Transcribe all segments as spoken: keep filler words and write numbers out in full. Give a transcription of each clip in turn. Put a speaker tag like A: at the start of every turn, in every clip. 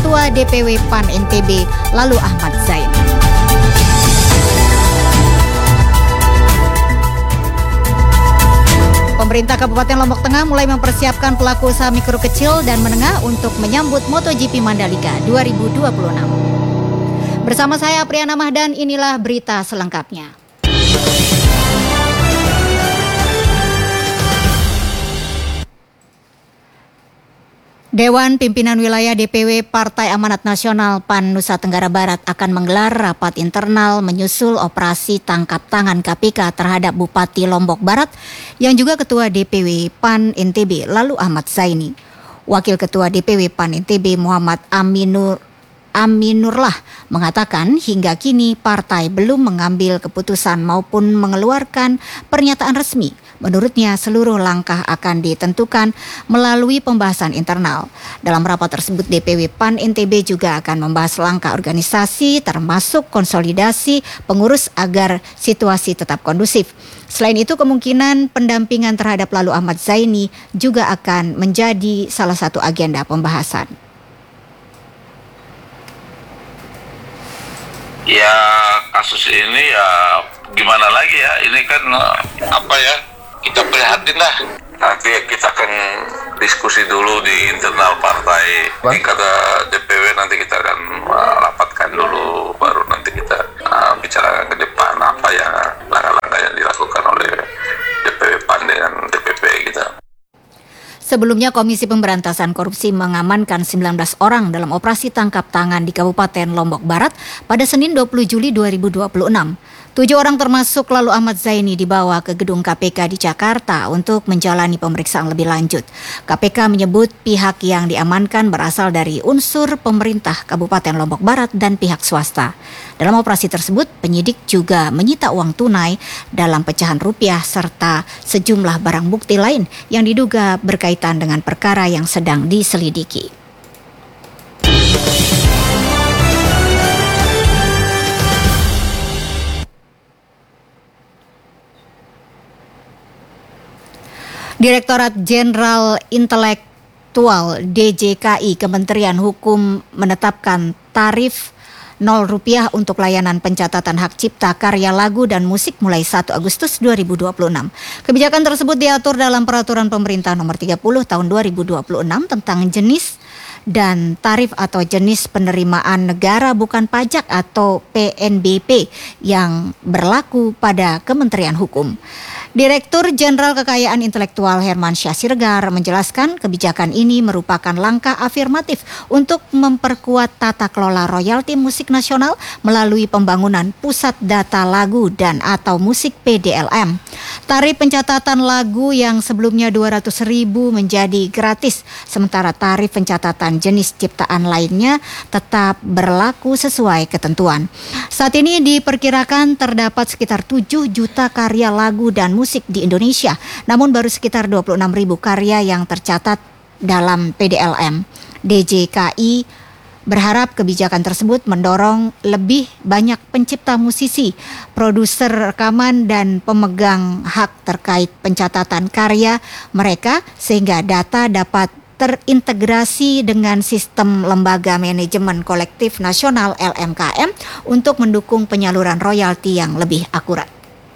A: Ketua D P W P A N N T B Lalu Ahmad Zaini. Pemerintah Kabupaten Lombok Tengah mulai mempersiapkan pelaku usaha mikro kecil dan menengah untuk menyambut MotoGP Mandalika dua ribu dua puluh enam. Bersama saya Apriana Mahdan, inilah berita selengkapnya. Dewan Pimpinan Wilayah D P W Partai Amanat Nasional P A N Nusa Tenggara Barat akan menggelar rapat internal menyusul operasi tangkap tangan K P K terhadap Bupati Lombok Barat yang juga Ketua D P W P A N N T B Lalu Ahmad Zaini. Wakil Ketua D P W P A N N T B Muhammad Aminur Aminurlah mengatakan hingga kini partai belum mengambil keputusan maupun mengeluarkan pernyataan resmi. Menurutnya seluruh langkah akan ditentukan melalui pembahasan internal. Dalam rapat tersebut D P W P A N N T B juga akan membahas langkah organisasi termasuk konsolidasi pengurus agar situasi tetap kondusif. Selain itu kemungkinan pendampingan terhadap Lalu Ahmad Zaini juga akan menjadi salah satu agenda pembahasan.
B: Ya kasus ini ya gimana lagi ya, ini kan apa ya, kita prihatin lah. Nanti kita akan diskusi dulu di internal partai, tingkat D P W nanti kita akan uh, rapatkan dulu, baru nanti kita uh, bicarakan ke depan apa yang langkah-langkah yang dilakukan oleh D P W P A N dengan D P P kita.
A: Sebelumnya Komisi Pemberantasan Korupsi mengamankan sembilan belas orang dalam operasi tangkap tangan di Kabupaten Lombok Barat pada Senin dua puluh Juli dua ribu dua puluh enam. Tujuh orang termasuk Lalu Ahmad Zaini dibawa ke gedung K P K di Jakarta untuk menjalani pemeriksaan lebih lanjut. K P K menyebut pihak yang diamankan berasal dari unsur pemerintah Kabupaten Lombok Barat dan pihak swasta. Dalam operasi tersebut, penyidik juga menyita uang tunai dalam pecahan rupiah serta sejumlah barang bukti lain yang diduga berkaitan dengan perkara yang sedang diselidiki. Direktorat Jenderal Intelektual D J K I Kementerian Hukum menetapkan tarif nol rupiah untuk layanan pencatatan hak cipta karya lagu dan musik mulai satu Agustus dua ribu dua puluh enam. Kebijakan tersebut diatur dalam Peraturan Pemerintah Nomor tiga puluh Tahun dua ribu dua puluh enam tentang jenis dan tarif atau jenis penerimaan negara bukan pajak atau P N B P yang berlaku pada Kementerian Hukum. Direktur Jenderal Kekayaan Intelektual Hermansyah Siregar menjelaskan kebijakan ini merupakan langkah afirmatif untuk memperkuat tata kelola royalti musik nasional melalui pembangunan pusat data lagu dan atau musik P D L M. Tarif pencatatan lagu yang sebelumnya dua ratus ribu menjadi gratis, sementara tarif pencatatan jenis ciptaan lainnya tetap berlaku sesuai ketentuan. Saat ini diperkirakan terdapat sekitar tujuh juta karya lagu dan musik musik di Indonesia, namun baru sekitar dua puluh enam ribu karya yang tercatat dalam P D L M. D J K I berharap kebijakan tersebut mendorong lebih banyak pencipta musisi, produser rekaman dan pemegang hak terkait pencatatan karya mereka sehingga data dapat terintegrasi dengan sistem lembaga manajemen kolektif nasional L M K M untuk mendukung penyaluran royalti yang lebih akurat.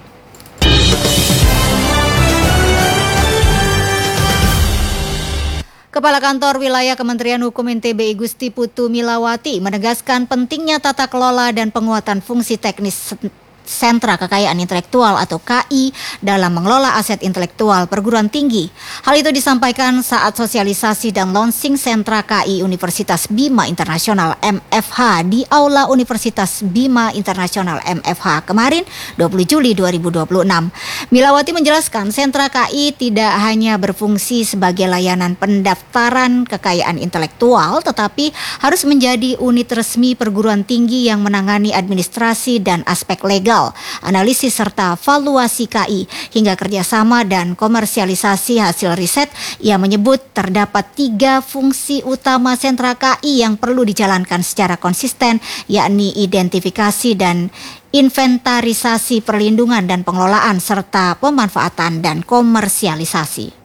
A: Kepala Kantor Wilayah Kementerian Hukum N T B Gusti Putu Milawati menegaskan pentingnya tata kelola dan penguatan fungsi teknis Sentra Kekayaan Intelektual atau K I dalam mengelola aset intelektual perguruan tinggi. Hal itu disampaikan saat sosialisasi dan launching Sentra K I Universitas Bima Internasional M F H di Aula Universitas Bima Internasional M F H kemarin dua puluh Juli dua ribu dua puluh enam. Milawati menjelaskan Sentra K I tidak hanya berfungsi sebagai layanan pendaftaran kekayaan intelektual tetapi harus menjadi unit resmi perguruan tinggi yang menangani administrasi dan aspek legal, analisis serta valuasi K I hingga kerjasama dan komersialisasi hasil riset. Ia menyebut terdapat tiga fungsi utama Sentra K I yang perlu dijalankan secara konsisten, yakni identifikasi dan inventarisasi perlindungan dan pengelolaan serta pemanfaatan dan komersialisasi.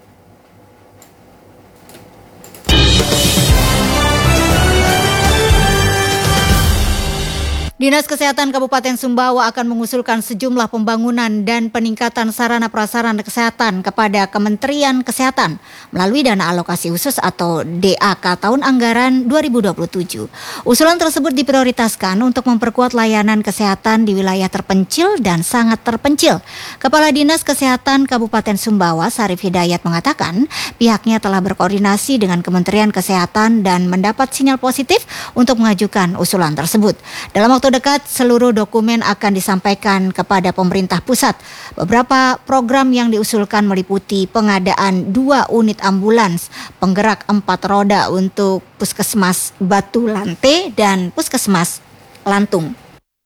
A: Dinas Kesehatan Kabupaten Sumbawa akan mengusulkan sejumlah pembangunan dan peningkatan sarana prasarana kesehatan kepada Kementerian Kesehatan melalui dana alokasi khusus atau D A K tahun anggaran dua ribu dua puluh tujuh. Usulan tersebut diprioritaskan untuk memperkuat layanan kesehatan di wilayah terpencil dan sangat terpencil. Kepala Dinas Kesehatan Kabupaten Sumbawa, Sarif Hidayat, mengatakan pihaknya telah berkoordinasi dengan Kementerian Kesehatan dan mendapat sinyal positif untuk mengajukan usulan tersebut. Dalam waktu dekat, seluruh dokumen akan disampaikan kepada pemerintah pusat. Beberapa program yang diusulkan meliputi pengadaan dua unit ambulans penggerak empat roda untuk Puskesmas Batu Lante dan Puskesmas Lantung.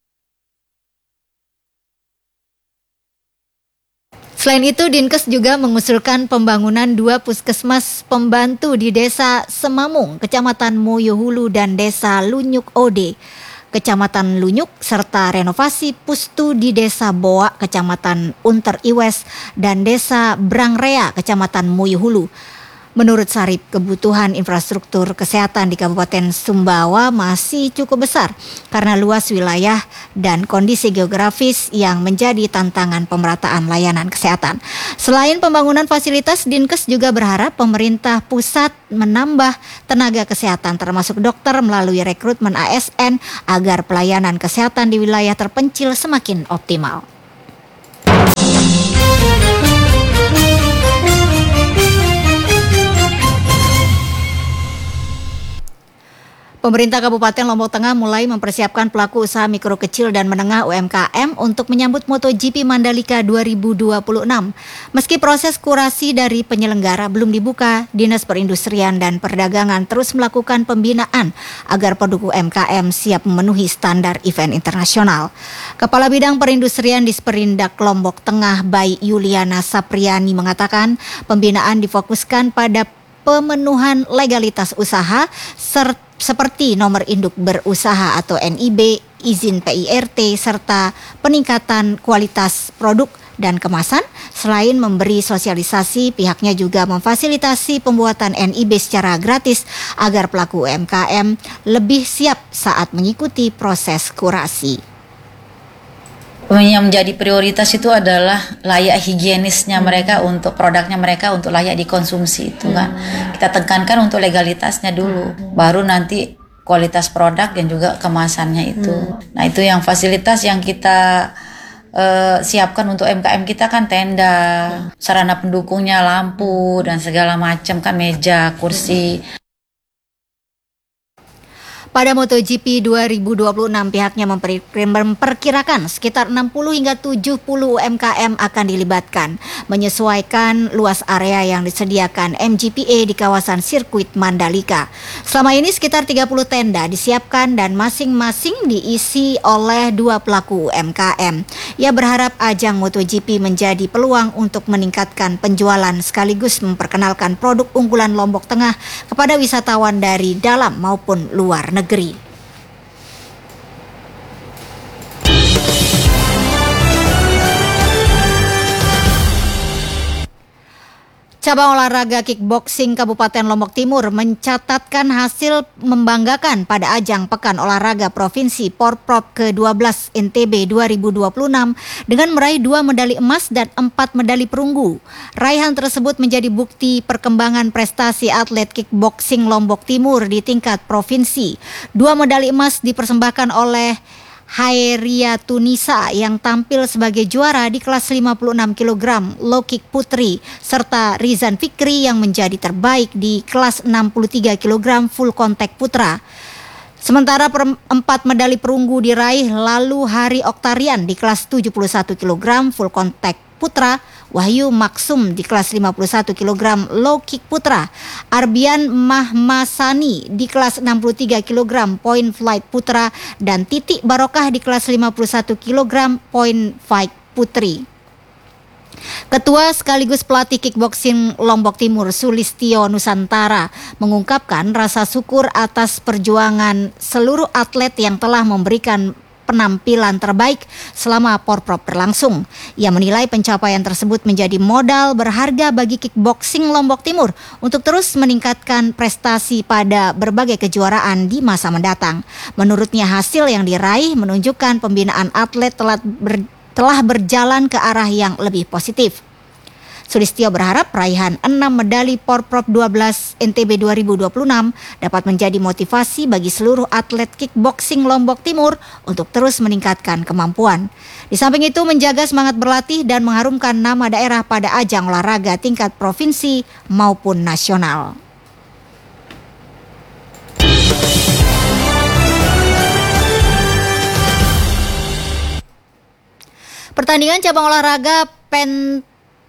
A: Selain itu, Dinkes juga mengusulkan pembangunan dua puskesmas pembantu di Desa Semamung, Kecamatan Moyohulu dan Desa Lunyuk Ode, Kecamatan Lunyuk, serta renovasi pustu di Desa Boa, Kecamatan Unter Iwes, dan Desa Brangrea, Kecamatan Moyohulu. Menurut Sarip, kebutuhan infrastruktur kesehatan di Kabupaten Sumbawa masih cukup besar karena luas wilayah dan kondisi geografis yang menjadi tantangan pemerataan layanan kesehatan. Selain pembangunan fasilitas, Dinkes juga berharap pemerintah pusat menambah tenaga kesehatan termasuk dokter melalui rekrutmen A S N agar pelayanan kesehatan di wilayah terpencil semakin optimal. Pemerintah Kabupaten Lombok Tengah mulai mempersiapkan pelaku usaha mikro kecil dan menengah U M K M untuk menyambut MotoGP Mandalika dua ribu dua puluh enam. Meski proses kurasi dari penyelenggara belum dibuka, Dinas Perindustrian dan Perdagangan terus melakukan pembinaan agar produk U M K M siap memenuhi standar event internasional. Kepala Bidang Perindustrian di Sperindak Lombok Tengah, Bayi Yuliana Sapriani, mengatakan pembinaan difokuskan pada pemenuhan legalitas usaha serta seperti nomor induk berusaha atau N I B, izin P I R T, serta peningkatan kualitas produk dan kemasan. Selain memberi sosialisasi, pihaknya juga memfasilitasi pembuatan N I B secara gratis agar pelaku U M K M lebih siap saat mengikuti proses kurasi.
C: Yang menjadi prioritas itu adalah layak higienisnya mereka untuk produknya mereka untuk layak dikonsumsi itu kan. Kita tekankan untuk legalitasnya dulu, baru nanti kualitas produk dan juga kemasannya itu. Nah itu yang fasilitas yang kita uh, siapkan untuk U M K M kita kan tenda, sarana pendukungnya lampu dan segala macam kan, meja, kursi.
A: Pada MotoGP dua ribu dua puluh enam, pihaknya memperkirakan sekitar enam puluh hingga tujuh puluh U M K M akan dilibatkan, menyesuaikan luas area yang disediakan M G P A di kawasan sirkuit Mandalika. Selama ini sekitar tiga puluh tenda disiapkan dan masing-masing diisi oleh dua pelaku U M K M. Ia berharap ajang MotoGP menjadi peluang untuk meningkatkan penjualan sekaligus memperkenalkan produk unggulan Lombok Tengah kepada wisatawan dari dalam maupun luar negeri. Cabang olahraga kickboxing Kabupaten Lombok Timur mencatatkan hasil membanggakan pada ajang Pekan Olahraga Provinsi Porprov ke dua belas N T B dua ribu dua puluh enam dengan meraih dua medali emas dan empat medali perunggu. Raihan tersebut menjadi bukti perkembangan prestasi atlet kickboxing Lombok Timur di tingkat provinsi. Dua medali emas dipersembahkan oleh Hairia Tunisa yang tampil sebagai juara di kelas lima puluh enam kilogram low kick putri, serta Rizan Fikri yang menjadi terbaik di kelas enam puluh tiga kilogram full contact putra. Sementara empat medali perunggu diraih Lalu Hari Oktarian di kelas tujuh puluh satu kilogram full contact putra, Wahyu Maksum di kelas lima puluh satu kilogram low kick putra, Arbian Mahmasani di kelas enam puluh tiga kilogram point flight putra, dan Titik Barokah di kelas lima puluh satu kilogram point fight putri. Ketua sekaligus pelatih kickboxing Lombok Timur Sulistio Nusantara mengungkapkan rasa syukur atas perjuangan seluruh atlet yang telah memberikan penampilan terbaik selama Porprov berlangsung. Ia menilai pencapaian tersebut menjadi modal berharga bagi kickboxing Lombok Timur untuk terus meningkatkan prestasi pada berbagai kejuaraan di masa mendatang. Menurutnya hasil yang diraih menunjukkan pembinaan atlet telah, ber, telah berjalan ke arah yang lebih positif. Sulistyo berharap raihan enam medali Porprov dua belas N T B dua ribu dua puluh enam dapat menjadi motivasi bagi seluruh atlet kickboxing Lombok Timur untuk terus meningkatkan kemampuan. Di samping itu menjaga semangat berlatih dan mengharumkan nama daerah pada ajang olahraga tingkat provinsi maupun nasional. Pertandingan cabang olahraga pen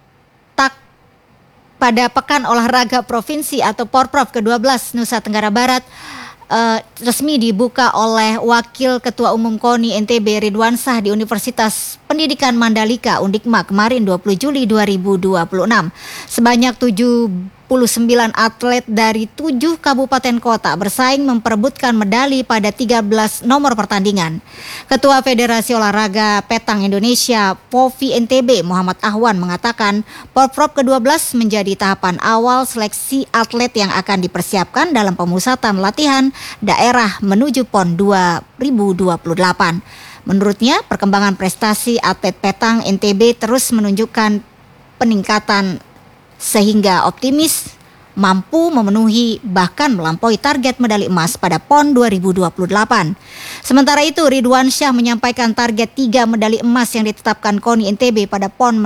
A: pada Pekan Olahraga Provinsi atau Porprov kedua belas Nusa Tenggara Barat uh, resmi dibuka oleh Wakil Ketua Umum K O N I N T B Ridwansyah di Universitas Pendidikan Mandalika Undikma kemarin dua puluh Juli dua ribu dua puluh enam. Sebanyak tujuh puluh sembilan atlet dari tujuh kabupaten kota bersaing memperebutkan medali pada tiga belas nomor pertandingan. Ketua Federasi Olahraga Petang Indonesia P O F I N T B Muhammad Ahwan mengatakan Porprov kedua belas menjadi tahapan awal seleksi atlet yang akan dipersiapkan dalam pemusatan latihan daerah menuju P O N dua ribu dua puluh delapan. Menurutnya perkembangan prestasi atlet Petang N T B terus menunjukkan peningkatan sehingga optimis mampu memenuhi bahkan melampaui target medali emas pada P O N dua ribu dua puluh delapan. Sementara itu Ridwansyah menyampaikan target tiga medali emas yang ditetapkan K O N I N T B pada P O N